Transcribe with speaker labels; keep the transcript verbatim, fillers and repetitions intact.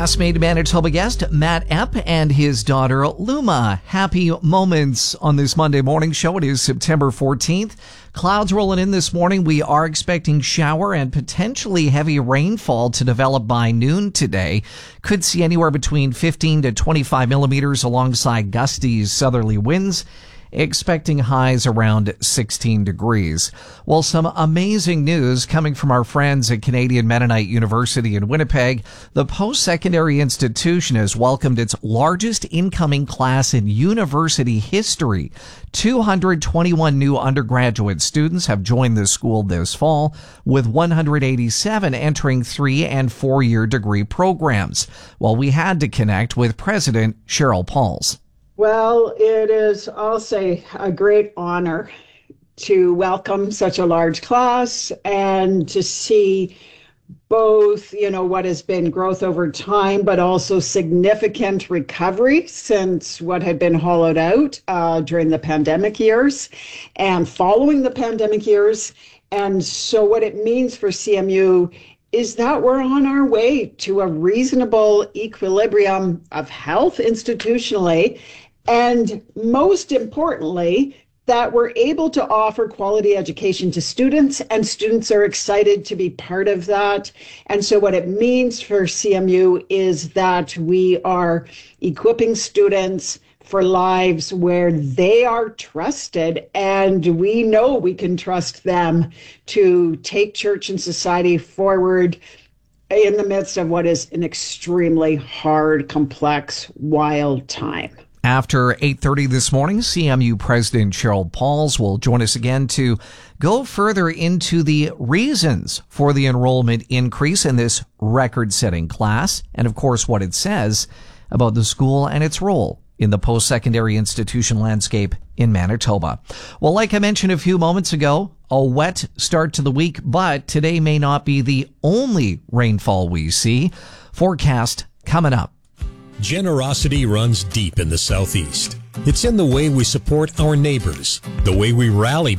Speaker 1: classmate Manitoba guest Matt Epp and his daughter Luma. Happy moments on this Monday morning show. It is September fourteenth. Clouds rolling in this morning. We are expecting shower and potentially heavy rainfall to develop by noon today. Could see anywhere between fifteen to twenty-five millimeters alongside gusty southerly winds. Expecting highs around sixteen degrees. Well, some amazing news coming from our friends at Canadian Mennonite University in Winnipeg. The post-secondary institution has welcomed its largest incoming class in university history. two hundred twenty-one new undergraduate students have joined the school this fall, with one hundred eighty-seven entering three and four-year degree programs. Well, we had to connect with President Cheryl Pauls.
Speaker 2: Well, it is, I'll say, a great honor to welcome such a large class and to see both, you know, what has been growth over time, but also significant recovery since what had been hollowed out uh, during the pandemic years and following the pandemic years. And so what it means for C M U is that we're on our way to a reasonable equilibrium of health institutionally, and most importantly, that we're able to offer quality education to students, and students are excited to be part of that. And so what it means for C M U is that we are equipping students for lives where they are trusted, and we know we can trust them to take church and society forward in the midst of what is an extremely hard, complex, wild time.
Speaker 1: After eight thirty this morning, C M U President Cheryl Pauls will join us again to go further into the reasons for the enrollment increase in this record-setting class, and of course what it says about the school and its role in the post-secondary institution landscape in Manitoba. Well, like I mentioned a few moments ago, a wet start to the week, but today may not be the only rainfall we see. Forecast coming up.
Speaker 3: Generosity runs deep in the Southeast. It's in the way we support our neighbors, the way we rally